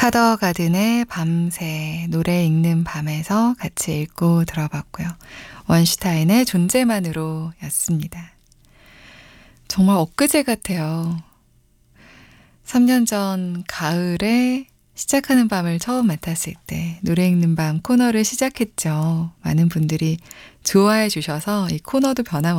카더가든의 밤새, 노래 읽는 밤에서 같이 읽고 들어봤고요. 원슈타인의 존재만으로 였습니다. 정말 엊그제 같아요. 3년 전 가을에 시작하는 밤을 처음 맡았을 때 노래 읽는 밤 코너를 시작했죠. 많은 분들이 좋아해 주셔서 이 코너도 변함없이